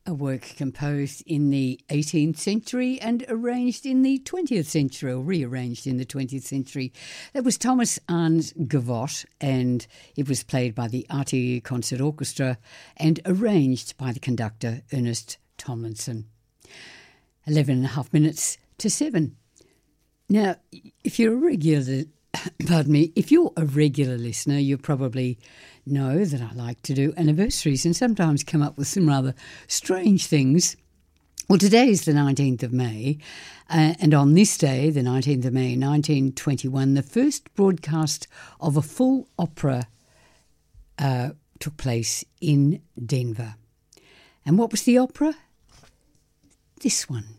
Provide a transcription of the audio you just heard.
a work composed in the 18th century and arranged in the 20th century, or rearranged in the 20th century. That was Thomas Arne's Gavotte, and it was played by the RTE Concert Orchestra and arranged by the conductor Ernest Tomlinson. 11 and a half minutes to 7. Now, if you're a regular listener, you probably know that I like to do anniversaries and sometimes come up with some rather strange things. Well, today is the 19th of May, and on this day, the 19th of May, 1921, the first broadcast of a full opera took place in Denver. And what was the opera? This one.